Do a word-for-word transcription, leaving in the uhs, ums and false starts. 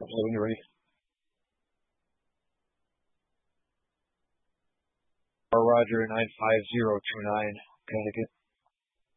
When you're ready. Roger, nine five zero two nine, Connecticut.